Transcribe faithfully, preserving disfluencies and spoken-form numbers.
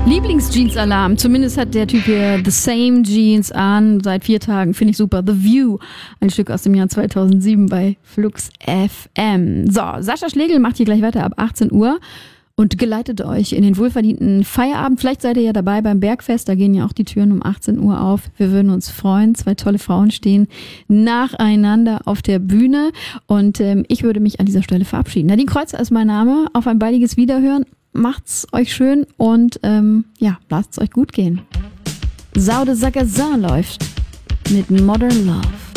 Lieblings-Jeans-Alarm. Zumindest hat der Typ hier The Same Jeans an. Seit vier Tagen. Finde ich super. The View. Ein Stück aus dem Jahr zweitausendsieben bei Flux F M. So, Sascha Schlegel macht hier gleich weiter ab achtzehn Uhr und geleitet euch in den wohlverdienten Feierabend. Vielleicht seid ihr ja dabei beim Bergfest. Da gehen ja auch die Türen um achtzehn Uhr auf. Wir würden uns freuen. Zwei tolle Frauen stehen nacheinander auf der Bühne. Und ähm, ich würde mich an dieser Stelle verabschieden. Nadine Kreuzer ist mein Name. Auf ein baldiges Wiederhören. Macht's euch schön und ähm, ja, lasst's euch gut gehen. Saude Sagazin läuft mit Modern Love.